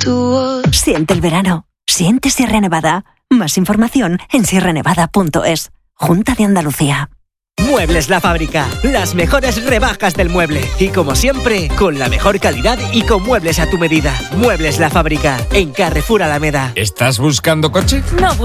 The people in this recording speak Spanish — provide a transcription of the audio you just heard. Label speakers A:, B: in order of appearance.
A: Siente el verano. Siente Sierra Nevada. Más información en sierranevada.es. Junta de Andalucía.
B: Muebles La Fábrica, las mejores rebajas del mueble y como siempre, con la mejor calidad y con muebles a tu medida. Muebles La Fábrica, en Carrefour Alameda.
C: ¿Estás buscando coche?
A: No